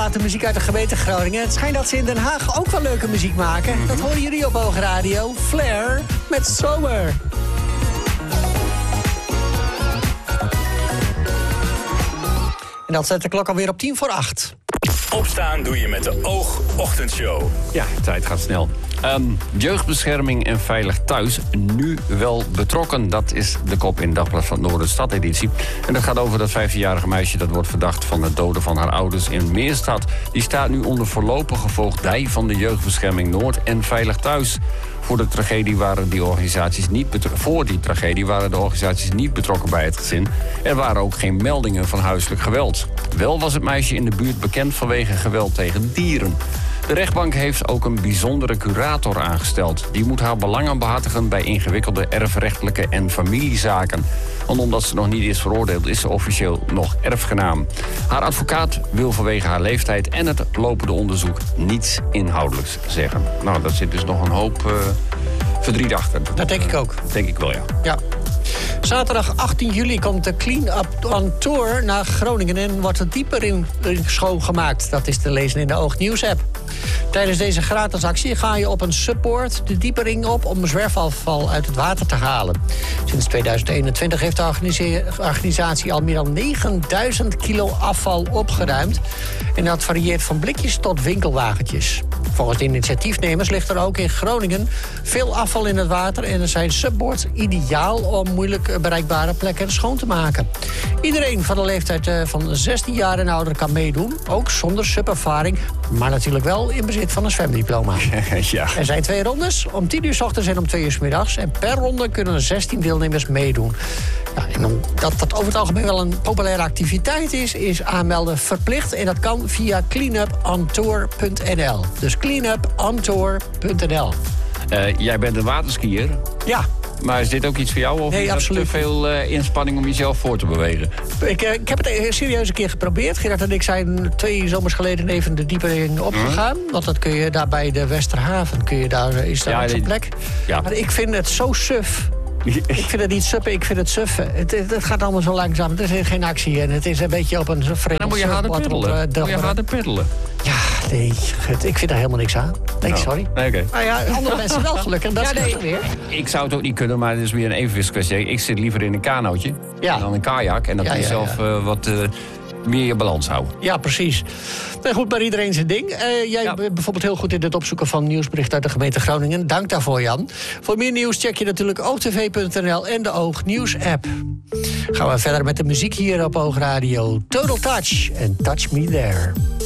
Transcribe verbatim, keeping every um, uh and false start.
De muziek uit de gemeente Groningen. Het schijnt dat ze in Den Haag ook wel leuke muziek maken. Mm-hmm. Dat horen jullie op Oogradio. Flair met Zomer. En dat zet de klok alweer op tien voor acht. Opstaan doe je met de Oog-ochtendshow. Ja, de tijd gaat snel. Um, jeugdbescherming en veilig thuis, nu wel betrokken. Dat is de kop in Dagblad van Noorden Stad-editie. En dat gaat over dat vijftienjarige meisje dat wordt verdacht van het doden van haar ouders in Meerstad. Die staat nu onder voorlopige voogdij van de Jeugdbescherming Noord en Veilig Thuis. Voor de tragedie waren die organisaties niet betro- voor die tragedie waren de organisaties niet betrokken bij het gezin. Er waren ook geen meldingen van huiselijk geweld. Wel was het meisje in de buurt bekend vanwege geweld tegen dieren. De rechtbank heeft ook een bijzondere curator aangesteld. Die moet haar belangen behartigen bij ingewikkelde erfrechtelijke en familiezaken. Want omdat ze nog niet is veroordeeld, is ze officieel nog erfgenaam. Haar advocaat wil vanwege haar leeftijd en het lopende onderzoek niets inhoudelijks zeggen. Nou, daar zit dus nog een hoop uh, verdriet achter. Dat denk ik ook. Denk ik wel, ja. Ja. Zaterdag achttien juli komt de Clean Up on Tour naar Groningen en wordt er dieper in schoongemaakt. Dat is te lezen in de Oog Nieuws app. Tijdens deze gratis actie ga je op een subboard de diepering op om zwerfafval uit het water te halen. Sinds tweeduizend eenentwintig heeft de organisatie al meer dan negenduizend kilo afval opgeruimd. En dat varieert van blikjes tot winkelwagentjes. Volgens de initiatiefnemers ligt er ook in Groningen veel afval in het water en er zijn subboards ideaal om moeilijk bereikbare plekken schoon te maken. Iedereen van de leeftijd van zestien jaar en ouder kan meedoen, ook zonder subervaring, maar natuurlijk wel in bezit van een zwemdiploma. Ja. Er zijn twee rondes, om tien uur 's ochtends en om twee uur 's middags. En per ronde kunnen zestien deelnemers meedoen. Ja, en omdat dat over het algemeen wel een populaire activiteit is, is aanmelden verplicht. En dat kan via cleanup on tour punt n l. Dus cleanup on tour punt n l. Uh, jij bent een waterskier. Ja. Maar is dit ook iets voor jou? Of nee, is dat absoluut. te veel uh, inspanning om jezelf voor te bewegen? Ik, uh, ik heb het serieus een keer geprobeerd. Gerard en ik zijn twee zomers geleden even de diepering opgegaan. Mm-hmm. Want dat kun je daar bij de Westerhaven. Kun je daar, is daar ja, zo'n plek. Ja. Maar ik vind het zo suf. Ik vind het niet suppen, ik vind het suffen. Het, het, het gaat allemaal zo langzaam. Er is geen actie en het is een beetje op een vreemd. Dan moet je harder peddelen. Dan moet je harder peddelen. Ja, nee, gut, ik vind daar helemaal niks aan. Nee, nou, sorry. Nee, okay. Maar ja, andere mensen wel gelukkig. Dat ja, is nee, weer. Ik zou het ook niet kunnen, maar het is weer een evenwichtskwestie. Ik zit liever in een kanootje ja. dan een kajak. En dan ja, kun je ja, zelf ja. Uh, wat uh, meer je balans houden. Ja, precies. Nee, goed, maar iedereen zijn ding. Uh, jij ja. bent bijvoorbeeld heel goed in het opzoeken van nieuwsberichten uit de gemeente Groningen. Dank daarvoor, Jan. Voor meer nieuws check je natuurlijk oogtv punt n l en de Oog Nieuws app. Gaan we verder met de muziek hier op Oogradio. Total Touch en Touch Me There.